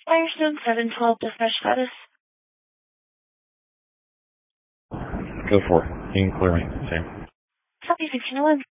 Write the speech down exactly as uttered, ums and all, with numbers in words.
Firestone seven twelve, dispatch status. Go for it. You can clear me. Same. Copy sixteen oh one.